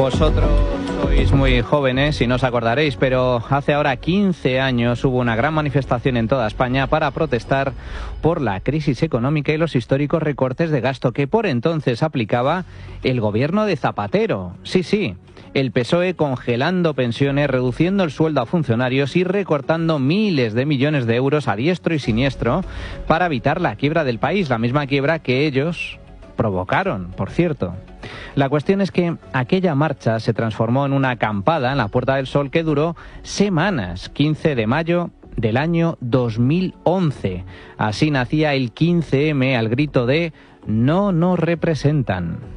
Vosotros sois muy jóvenes y no os acordaréis, pero hace ahora 15 años hubo una gran manifestación en toda España para protestar por la crisis económica y los históricos recortes de gasto que por entonces aplicaba el gobierno de Zapatero. Sí, el PSOE congelando pensiones, reduciendo el sueldo a funcionarios y recortando miles de millones de euros a diestro y siniestro para evitar la quiebra del país, la misma quiebra que ellos provocaron, por cierto. La cuestión es que aquella marcha se transformó en una acampada en la Puerta del Sol que duró semanas, 15 de mayo del año 2011. Así nacía el 15M al grito de "No nos representan".